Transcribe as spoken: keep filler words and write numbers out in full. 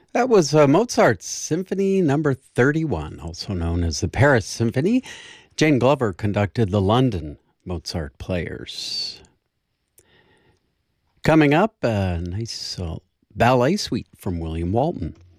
That was uh, Mozart's Symphony Number thirty-one, also known as the Paris Symphony. Jane Glover conducted the London Mozart Players. Coming up, a nice uh, ballet suite from William Walton.